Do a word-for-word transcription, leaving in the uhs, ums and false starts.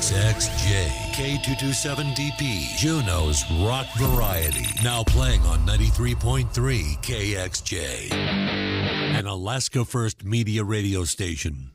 X X J, K two twenty-seven D P, Juneau's rock variety. Now playing on ninety-three point three K X J, an Alaska First Media radio station.